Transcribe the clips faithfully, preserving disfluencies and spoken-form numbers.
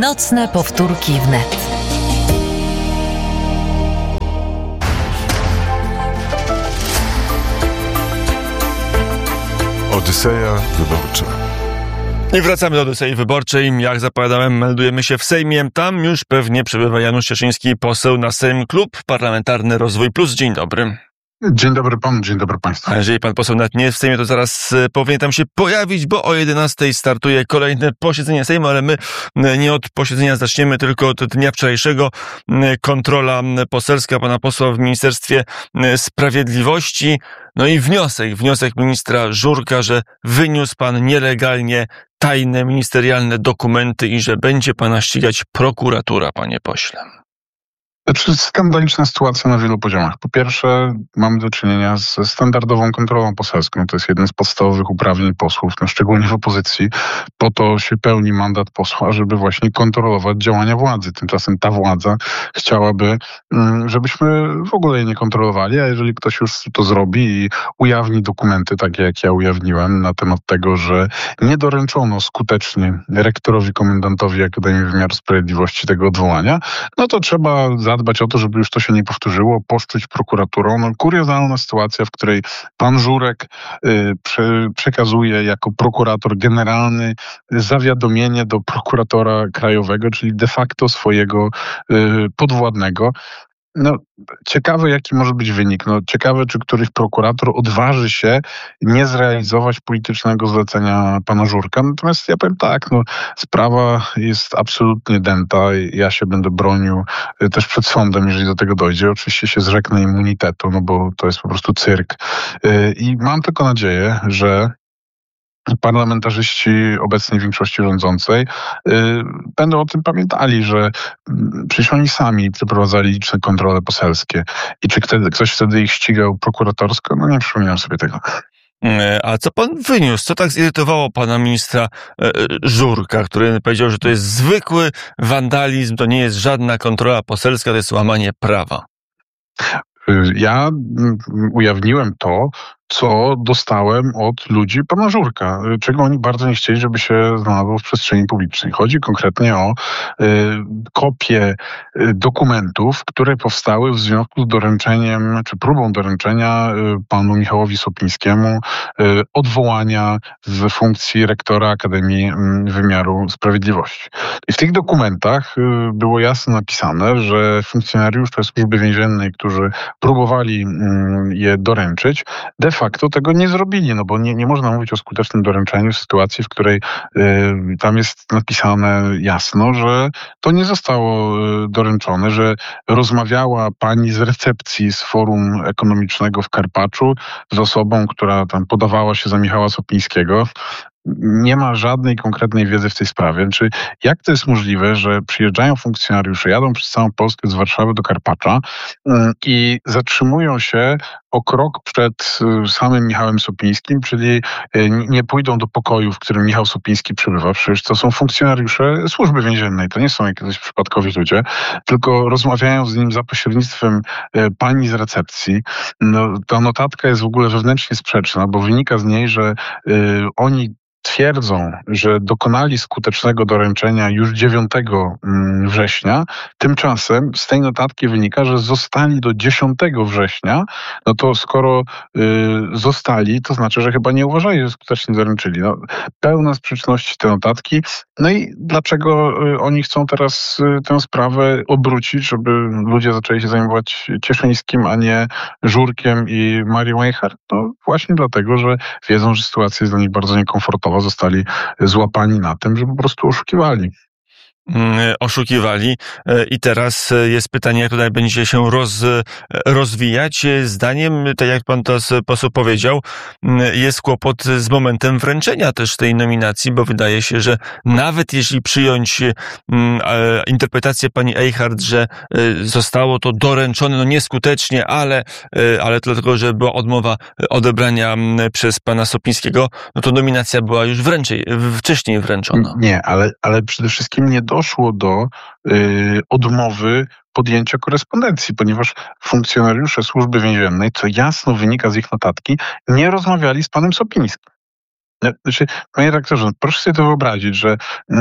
Nocne powtórki wnet. Odyseja wyborcza. I wracamy do Odysei Wyborczej. Jak zapowiadałem, meldujemy się w Sejmie. Tam już pewnie przebywa Janusz Cieszyński, poseł na Sejm Klub Parlamentarny Rozwój Plus. Dzień dobry. Dzień dobry panu, dzień dobry państwu. A jeżeli pan poseł nawet nie jest w Sejmie, to zaraz powinien tam się pojawić, bo o jedenastej startuje kolejne posiedzenie Sejmu, ale my nie od posiedzenia zaczniemy, tylko od dnia wczorajszego. Kontrola poselska pana posła w Ministerstwie Sprawiedliwości. No i wniosek, wniosek ministra Żurka, że wyniósł pan nielegalnie tajne ministerialne dokumenty i że będzie pana ścigać prokuratura, panie pośle. Znaczy, skandaliczna sytuacja na wielu poziomach. Po pierwsze, mamy do czynienia ze standardową kontrolą poselską. To jest jeden z podstawowych uprawnień posłów, no szczególnie w opozycji. Po to się pełni mandat posła, żeby właśnie kontrolować działania władzy. Tymczasem ta władza chciałaby, żebyśmy w ogóle jej nie kontrolowali, a jeżeli ktoś już to zrobi i ujawni dokumenty, takie jak ja ujawniłem, na temat tego, że nie doręczono skutecznie rektorowi, komendantowi Akademii Wymiaru Sprawiedliwości tego odwołania, no to trzeba zadbać o to, żeby już to się nie powtórzyło, poszczuć prokuraturą. No, kuriozalna sytuacja, w której pan Żurek y, prze, przekazuje jako prokurator generalny zawiadomienie do prokuratora krajowego, czyli de facto swojego y, podwładnego. No, ciekawe, jaki może być wynik. No, ciekawe, czy któryś prokurator odważy się nie zrealizować politycznego zlecenia pana Żurka. Natomiast ja powiem tak, no, sprawa jest absolutnie dęta. Ja się będę bronił też przed sądem, jeżeli do tego dojdzie. Oczywiście się zrzeknę immunitetu, no bo to jest po prostu cyrk. I mam tylko nadzieję, że parlamentarzyści obecnej większości rządzącej y, będą o tym pamiętali, że y, przecież oni sami przeprowadzali liczne kontrole poselskie i czy wtedy, ktoś wtedy ich ścigał prokuratorsko? No nie przypominam sobie tego. A co pan wyniósł? Co tak zirytowało pana ministra e, Żurka, który powiedział, że to jest zwykły wandalizm, to nie jest żadna kontrola poselska, to jest łamanie prawa? Ja ujawniłem to, co dostałem od ludzi pana Żurka, czego oni bardzo nie chcieli, żeby się znalazło w przestrzeni publicznej. Chodzi konkretnie o y, kopię y, dokumentów, które powstały w związku z doręczeniem, czy próbą doręczenia y, panu Michałowi Sopińskiemu y, odwołania z funkcji rektora Akademii y, Wymiaru Sprawiedliwości. I w tych dokumentach y, było jasno napisane, że funkcjonariusze Służby Więziennej, którzy próbowali y, je doręczyć, de facto tego nie zrobili, no bo nie, nie można mówić o skutecznym doręczeniu w sytuacji, w której y, tam jest napisane jasno, że to nie zostało y, doręczone, że rozmawiała pani z recepcji z Forum Ekonomicznego w Karpaczu z osobą, która tam podawała się za Michała Sopińskiego. Nie ma żadnej konkretnej wiedzy w tej sprawie. Czy jak to jest możliwe, że przyjeżdżają funkcjonariusze, jadą przez całą Polskę z Warszawy do Karpacza i zatrzymują się o krok przed samym Michałem Sopińskim, czyli nie pójdą do pokoju, w którym Michał Sopiński przebywa. Przecież to są funkcjonariusze Służby Więziennej, to nie są jakieś przypadkowi ludzie, tylko rozmawiają z nim za pośrednictwem pani z recepcji. No, ta notatka jest w ogóle wewnętrznie sprzeczna, bo wynika z niej, że y, oni twierdzą, że dokonali skutecznego doręczenia już dziewiątego września. Tymczasem z tej notatki wynika, że zostali do dziesiątego września. No to skoro y, zostali, to znaczy, że chyba nie uważali, że skutecznie doręczyli. No, pełna sprzeczności te notatki. No i dlaczego y, oni chcą teraz y, tę sprawę obrócić, żeby ludzie zaczęli się zajmować Cieszyńskim, a nie Żurkiem i Marią Weichert? No właśnie dlatego, że wiedzą, że sytuacja jest dla nich bardzo niekomfortowa. Zostali złapani na tym, że po prostu oszukiwali. oszukiwali i teraz jest pytanie, jak tutaj będzie się roz, rozwijać. Zdaniem, tak jak pan to poseł powiedział, jest kłopot z momentem wręczenia też tej nominacji, bo wydaje się, że nawet jeśli przyjąć interpretację pani Eichhardt, że zostało to doręczone, no nieskutecznie, ale, ale dlatego, że była odmowa odebrania przez pana Sopińskiego, no to nominacja była już wręczej, wcześniej wręczona. Nie, ale, ale przede wszystkim nie doszło do y, odmowy podjęcia korespondencji, ponieważ funkcjonariusze Służby Więziennej, co jasno wynika z ich notatki, nie rozmawiali z panem Sopińskim. Znaczy, panie redaktorze, proszę sobie to wyobrazić, że y,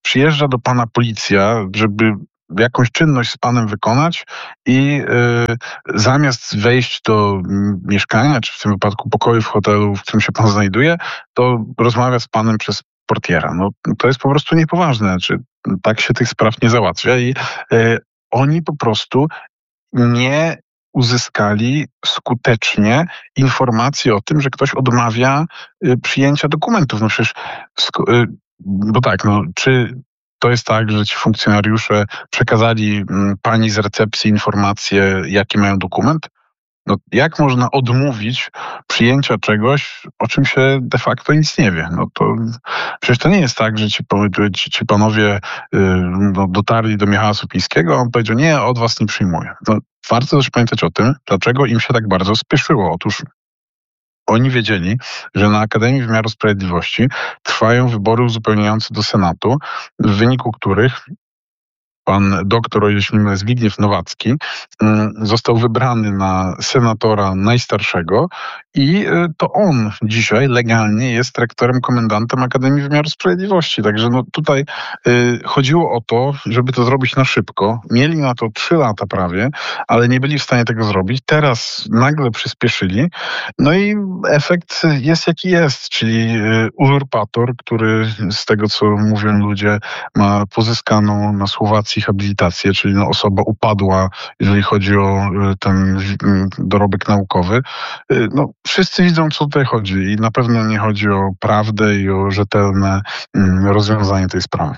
przyjeżdża do pana policja, żeby jakąś czynność z panem wykonać i y, zamiast wejść do mieszkania, czy w tym wypadku pokoju w hotelu, w którym się pan znajduje, to rozmawia z panem przez portiera. No, to jest po prostu niepoważne. Znaczy, tak się tych spraw nie załatwia i y, oni po prostu nie uzyskali skutecznie informacji o tym, że ktoś odmawia y, przyjęcia dokumentów. No przecież, sk- y, bo tak, no, czy to jest tak, że ci funkcjonariusze przekazali mm, pani z recepcji informację, jaki mają dokument? No, jak można odmówić przyjęcia czegoś, o czym się de facto nic nie wie? No to przecież to nie jest tak, że ci, ci, ci panowie yy, no, dotarli do Michała Sopińskiego, a on powiedział, nie, od was nie przyjmuję. No, warto też pamiętać o tym, dlaczego im się tak bardzo spieszyło. Otóż oni wiedzieli, że na Akademii Wymiaru Sprawiedliwości trwają wybory uzupełniające do Senatu, w wyniku których pan doktor, o ile się nie mylę, Zbigniew Nowacki został wybrany na senatora najstarszego i to on dzisiaj legalnie jest rektorem, komendantem Akademii Wymiaru Sprawiedliwości. Także no tutaj y, chodziło o to, żeby to zrobić na szybko. Mieli na to trzy lata prawie, ale nie byli w stanie tego zrobić. Teraz nagle przyspieszyli. No i efekt jest jaki jest, czyli y, uzurpator, który z tego, co mówią ludzie, ma pozyskaną na Słowacji habilitację, czyli no osoba upadła, jeżeli chodzi o y, ten y, dorobek naukowy. Y, no, wszyscy widzą, co tutaj chodzi i na pewno nie chodzi o prawdę i o rzetelne rozwiązanie tej sprawy.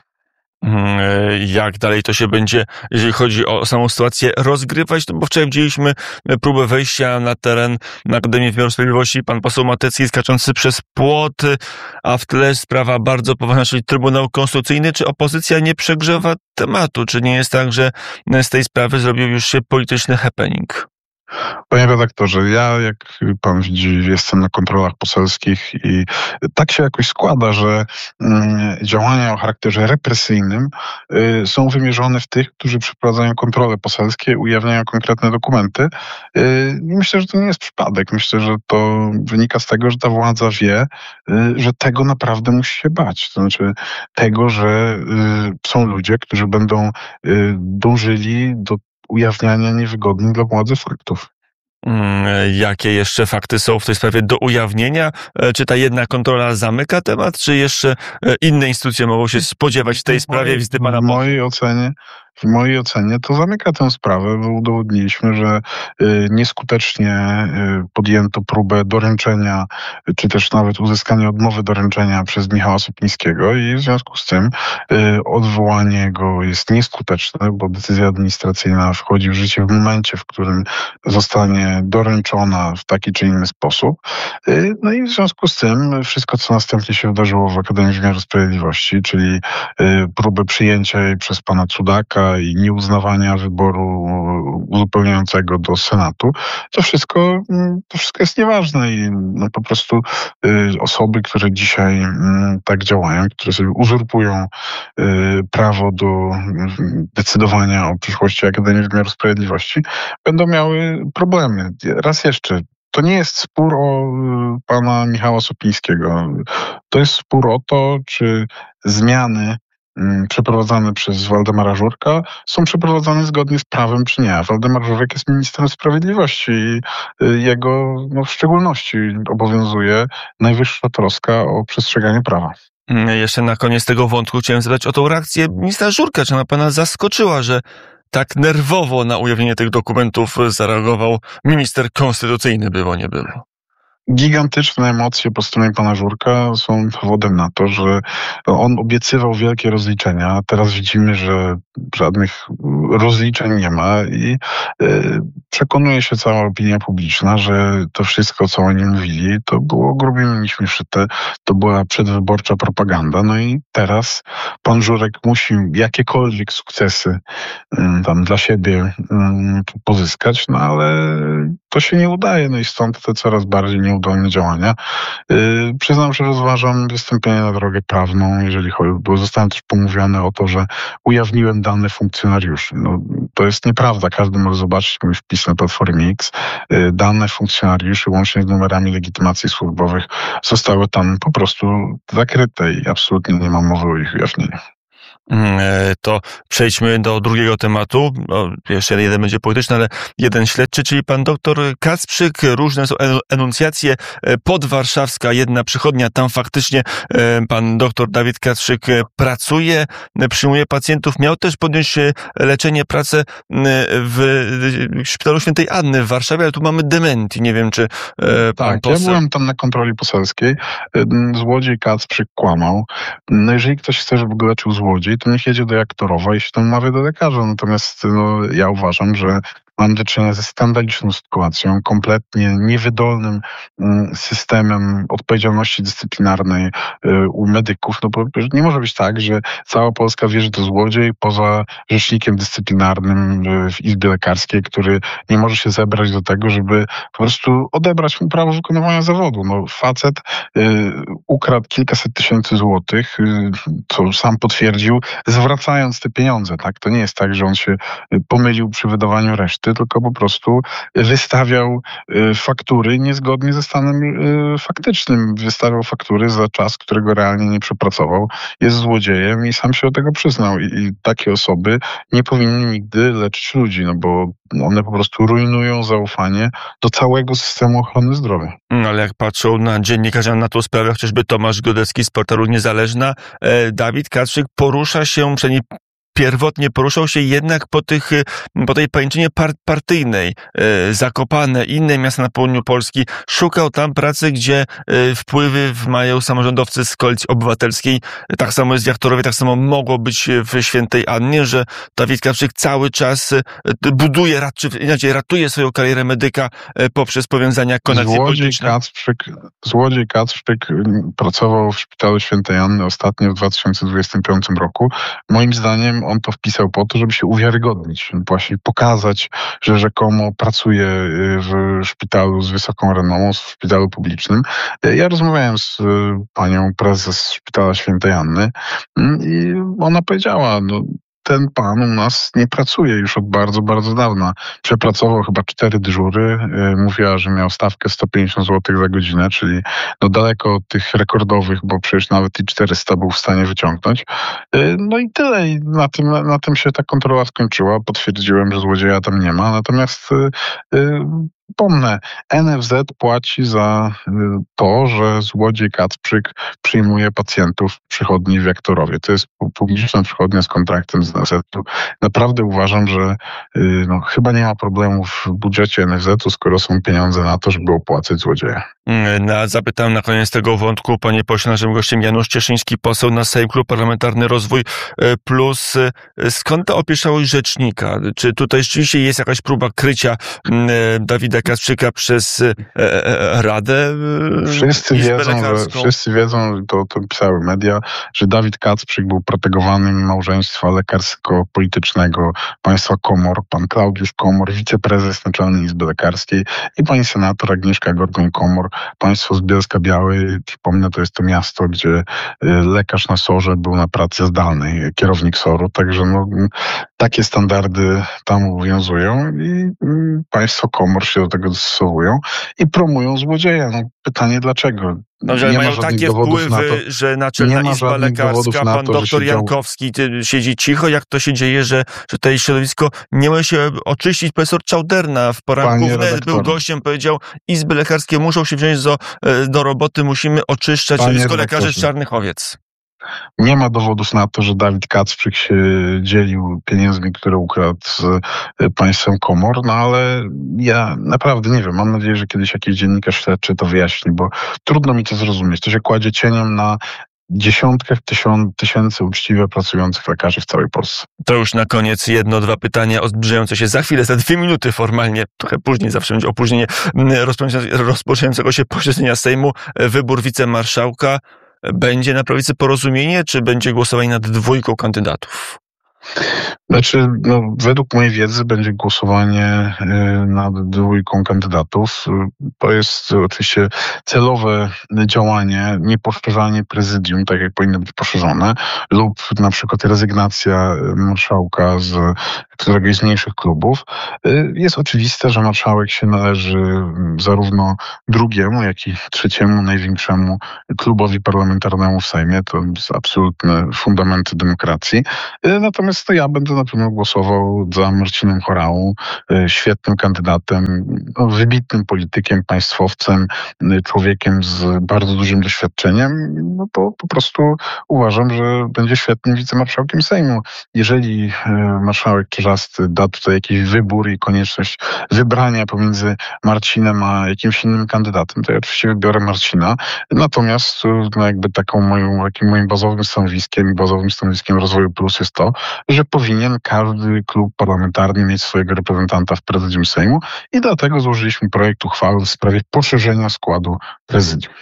Jak dalej to się będzie, jeżeli chodzi o samą sytuację, rozgrywać? No bo wczoraj widzieliśmy próbę wejścia na teren na Akademii Wymiaru Sprawiedliwości. Pan poseł Matecki skaczący przez płot, a w tle sprawa bardzo poważna, czyli Trybunał Konstytucyjny. Czy opozycja nie przegrzewa tematu? Czy nie jest tak, że z tej sprawy zrobił już się polityczny happening? Panie redaktorze, ja, jak pan widzi, jestem na kontrolach poselskich i tak się jakoś składa, że mm, działania o charakterze represyjnym y, są wymierzone w tych, którzy przeprowadzają kontrole poselskie, ujawniają konkretne dokumenty. Y, myślę, że to nie jest przypadek. Myślę, że to wynika z tego, że ta władza wie, y, że tego naprawdę musi się bać. To znaczy tego, że y, są ludzie, którzy będą y, dążyli do ujawniania niewygodnych dla władzy faktów. Jakie jeszcze fakty są w tej sprawie do ujawnienia? Czy ta jedna kontrola zamyka temat, czy jeszcze inne instytucje mogą się spodziewać w tej sprawie wizyty pana W mojej ocenie, w mojej ocenie to zamyka tę sprawę, bo udowodniliśmy, że y, nieskutecznie y, podjęto próbę doręczenia, czy też nawet uzyskania odmowy doręczenia przez Michała Sopińskiego i w związku z tym y, odwołanie go jest nieskuteczne, bo decyzja administracyjna wchodzi w życie w momencie, w którym zostanie doręczona w taki czy inny sposób. Y, no i w związku z tym wszystko, co następnie się wydarzyło w Akademii Wymiaru Sprawiedliwości, czyli y, próbę przyjęcia jej przez pana Cudaka i nieuznawania wyboru uzupełniającego do Senatu, to wszystko, to wszystko jest nieważne i no po prostu y, osoby, które dzisiaj y, tak działają, które sobie uzurpują y, prawo do y, decydowania o przyszłości Akademii Wymiaru Sprawiedliwości, będą miały problemy. Raz jeszcze, to nie jest spór o y, pana Michała Sopińskiego. To jest spór o to, czy zmiany przeprowadzane przez Waldemara Żurka są przeprowadzane zgodnie z prawem, czy nie. Waldemar Żurek jest ministrem sprawiedliwości i jego no, w szczególności obowiązuje najwyższa troska o przestrzeganie prawa. Jeszcze na koniec tego wątku chciałem zadać o tą reakcję ministra Żurka. Czy ona pana zaskoczyła, że tak nerwowo na ujawnienie tych dokumentów zareagował minister konstytucyjny, było nie było? Gigantyczne emocje po stronie pana Żurka są dowodem na to, że on obiecywał wielkie rozliczenia, a teraz widzimy, że żadnych rozliczeń nie ma i y, przekonuje się cała opinia publiczna, że to wszystko, co oni mówili, to było grubimi nićmi szyte, to była przedwyborcza propaganda. No i teraz pan Żurek musi jakiekolwiek sukcesy y, tam dla siebie y, pozyskać, no ale to się nie udaje, no i stąd te coraz bardziej nieudolne działania. Yy, przyznam, że rozważam wystąpienie na drogę prawną, jeżeli chodzi, bo zostałem też pomówiony o to, że ujawniłem dane funkcjonariuszy. No, to jest nieprawda, każdy może zobaczyć mój wpis na Platformie X. Yy, dane funkcjonariuszy, łącznie z numerami legitymacji służbowych, zostały tam po prostu zakryte i absolutnie nie mam mowy o ich ujawnieniu. To przejdźmy do drugiego tematu. O, jeszcze jeden będzie polityczny, ale jeden śledczy, czyli pan doktor Kacprzyk. Różne są enuncjacje. Podwarszawska, jedna przychodnia, tam faktycznie pan doktor Dawid Kacprzyk pracuje, przyjmuje pacjentów. Miał też podjąć leczenie, pracę w Szpitalu Świętej Anny w Warszawie, ale tu mamy dementi. Nie wiem, czy pan Tak, poseł... ja byłem tam na kontroli poselskiej. Złodziej Kacprzyk kłamał. No jeżeli ktoś chce, żeby go leczył złodziej, to niech jedzie do Jaktorowa i się tam mawia do lekarza. Natomiast no, ja uważam, że mam do czynienia ze skandaliczną sytuacją, kompletnie niewydolnym systemem odpowiedzialności dyscyplinarnej u medyków. No bo nie może być tak, że cała Polska wie, że to złodziej, poza rzecznikiem dyscyplinarnym w Izbie Lekarskiej, który nie może się zebrać do tego, żeby po prostu odebrać mu prawo wykonywania zawodu. No, facet y, ukradł kilkaset tysięcy złotych, y, co sam potwierdził, zwracając te pieniądze. Tak? To nie jest tak, że on się pomylił przy wydawaniu reszty, tylko po prostu wystawiał faktury niezgodnie ze stanem faktycznym. Wystawiał faktury za czas, którego realnie nie przepracował. Jest złodziejem i sam się do tego przyznał. I, i takie osoby nie powinny nigdy leczyć ludzi, no bo one po prostu rujnują zaufanie do całego systemu ochrony zdrowia. Ale jak patrzą na dziennikarzy na tą sprawę, chociażby Tomasz Godecki z portalu Niezależna, Dawid Kacprzyk porusza się, przynajmniej pierwotnie poruszał się jednak po tych, po tej pajęczynie partyjnej. Zakopane, inne miasta na południu Polski. Szukał tam pracy, gdzie wpływy mają samorządowcy z Koalicji Obywatelskiej. Tak samo jest w Jaktorowie, tak samo mogło być w Świętej Annie, że Dawid Kacprzyk cały czas buduje, czy inaczej ratuje swoją karierę medyka poprzez powiązania konekcje polityczne. Kacprzyk, złodziej Kacprzyk pracował w Szpitalu Świętej Anny ostatnio w dwa tysiące dwudziestym piątym roku. Moim zdaniem on to wpisał po to, żeby się uwiarygodnić, właśnie pokazać, że rzekomo pracuje w szpitalu z wysoką renomą, w szpitalu publicznym. Ja rozmawiałem z panią prezes Szpitala Świętej Anny i ona powiedziała, no, ten pan u nas nie pracuje już od bardzo, bardzo dawna. Przepracował chyba cztery dyżury. Mówiła, że miał stawkę sto pięćdziesiąt złotych za godzinę, czyli no daleko od tych rekordowych, bo przecież nawet i czterysta był w stanie wyciągnąć. No i tyle. I na tym, na tym się ta kontrola skończyła. Potwierdziłem, że złodzieja tam nie ma. Natomiast Pomnę, N F Z płaci za to, że złodziej Kacprzyk przyjmuje pacjentów w przychodni w Jaktorowie. To jest publiczna przychodnia z kontraktem z N F Z-u. Naprawdę uważam, że no, chyba nie ma problemu w budżecie N F Z-u, skoro są pieniądze na to, żeby opłacać złodzieja. Na, zapytam na koniec tego wątku, panie pośle, naszym gościem Janusz Cieszyński, poseł na Sejm, Klub Parlamentarny Rozwój Plus. Skąd ta opieszałość rzecznika? Czy tutaj rzeczywiście jest jakaś próba krycia Dawida Kacprzyka przez e, e, Radę Wszyscy wiedzą, że, wszyscy wiedzą, to, to pisały media, że Dawid Kacprzyk był protegowanym małżeństwa lekarsko-politycznego państwa Komor, pan Klaudiusz Komor, wiceprezes Naczelnej Izby Lekarskiej i pani senator Agnieszka Gorgoń-Komor, państwo z Bielska-Białej. Przypomnę, to jest to miasto, gdzie lekarz na sorze był na pracy zdalnej, kierownik soru, także no, takie standardy tam obowiązują i państwo Komor się do tego dostosowują i promują złodzieja. No, pytanie dlaczego? Dobrze, ale mają takie wpływy, na to, że Naczelna Izba Lekarska, pan to, doktor Jankowski siedzi cicho. Jak to się dzieje, że, że to środowisko nie może się oczyścić? Profesor Czauderna w poranku wnet był gościem, powiedział, Izby Lekarskie muszą się wziąć do, do roboty, musimy oczyszczać środowisko lekarzy z czarnych owiec. Nie ma dowodów na to, że Dawid Kacprzyk się dzielił pieniędzmi, które ukradł z państwem Komor, no ale ja naprawdę nie wiem. Mam nadzieję, że kiedyś jakiś dziennikarz śledczy to wyjaśni, bo trudno mi to zrozumieć. To się kładzie cieniem na dziesiątkach tysiąc, tysięcy uczciwie pracujących lekarzy w całej Polsce. To już na koniec jedno, dwa pytania zbliżające się za chwilę, za dwie minuty formalnie, trochę później, zawsze będzie opóźnienie rozpoczynającego się posiedzenia Sejmu. Wybór wicemarszałka. Będzie na prawicy porozumienie, czy będzie głosowanie nad dwójką kandydatów? Znaczy, no, według mojej wiedzy będzie głosowanie nad dwójką kandydatów. To jest oczywiście celowe działanie, nie poszerzanie prezydium, tak jak powinno być poszerzone, lub na przykład rezygnacja marszałka z któregoś z mniejszych klubów. Jest oczywiste, że marszałek się należy zarówno drugiemu, jak i trzeciemu największemu klubowi parlamentarnemu w Sejmie. To jest absolutne fundamenty demokracji. Natomiast to ja będę na pewno głosował za Marcinem Horałą, świetnym kandydatem, no, wybitnym politykiem, państwowcem, człowiekiem z bardzo dużym doświadczeniem, no to po prostu uważam, że będzie świetnym wicemarszałkiem Sejmu. Jeżeli marszałek Czarzasty da tutaj jakiś wybór i konieczność wybrania pomiędzy Marcinem a jakimś innym kandydatem, to ja oczywiście wybiorę Marcina. Natomiast no jakby taką moją, takim moim bazowym stanowiskiem i bazowym stanowiskiem Rozwoju Plus jest to, że powinien każdy klub parlamentarny mieć swojego reprezentanta w prezydium Sejmu i dlatego złożyliśmy projekt uchwały w sprawie poszerzenia składu prezydium.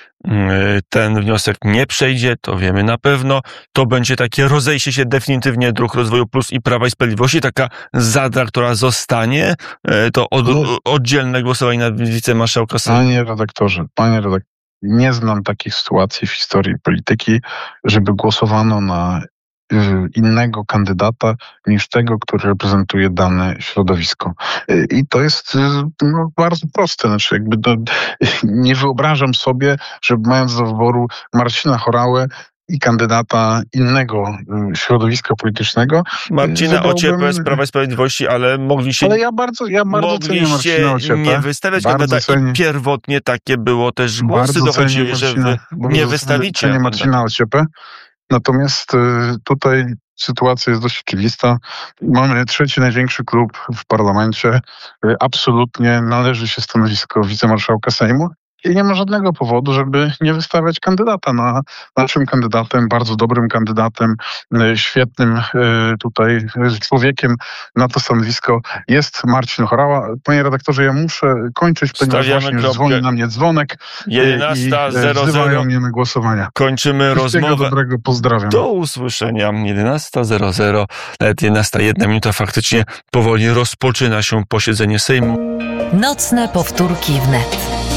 Ten wniosek nie przejdzie, to wiemy na pewno. To będzie takie rozejście się definitywnie dróg Rozwoju Plus i Prawa i Sprawiedliwości, taka zadra, która zostanie, to od, oddzielne głosowanie na wicemarszałka Sejmu. Panie redaktorze, panie redaktorze, nie znam takich sytuacji w historii polityki, żeby głosowano na innego kandydata niż tego, który reprezentuje dane środowisko. I to jest no, bardzo proste. Znaczy, jakby to, nie wyobrażam sobie, że mając do wyboru Marcina Horałę i kandydata innego środowiska politycznego. Marcina Ociepę z Prawa i Sprawiedliwości, ale mogliście, ale ja bardzo, ja bardzo cenię Marcina Ociepę. nie wystawiać kandydata i pierwotnie takie było też głosy dochodziły, że wy nie wystawicie. Cenię Marcina Ociepę. Natomiast tutaj sytuacja jest dość oczywista. Mamy trzeci największy klub w parlamencie. Absolutnie należy się stanowisko wicemarszałka Sejmu. I nie ma żadnego powodu, żeby nie wystawiać kandydata. Na naszym kandydatem, bardzo dobrym kandydatem, świetnym tutaj człowiekiem na to stanowisko jest Marcin Horała. Panie redaktorze, ja muszę kończyć, ponieważ właśnie już dzwoni na mnie dzwonek jedenasta zero zero. i wzywają mnie na głosowania. Kończymy rozmowę. Dobrego, pozdrawiam. Do usłyszenia. jedenasta zero zero, nawet jedenasta jedna minuta, faktycznie powoli rozpoczyna się posiedzenie Sejmu. Nocne powtórki wnet.